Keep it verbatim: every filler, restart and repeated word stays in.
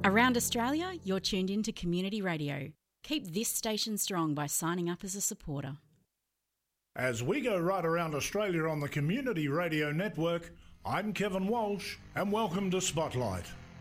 Around Australia, you're tuned in to Community Radio. Keep this station strong by signing up as a supporter. As we go right around Australia on the Community Radio Network, I'm Kevin Walsh, and welcome to Spotlight.